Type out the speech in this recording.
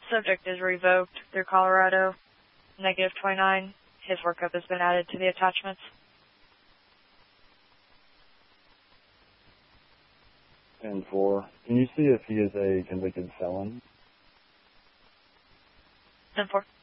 Subject is revoked through Colorado. -29. His workup has been added to the attachments. 10-4. Can you see if he is a convicted felon? 10-4.